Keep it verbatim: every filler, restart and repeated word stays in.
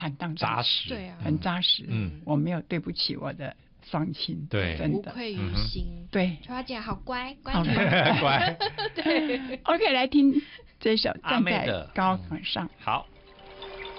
坦荡荡扎实， 对啊， 很扎实。 嗯， 我没有对不起我的双亲， 对， 真的无愧于心。 对， 秋花姐好乖，乖好女儿。 乖。 对 OK， 来听这首《 阿站在妹的高岗上》。 好。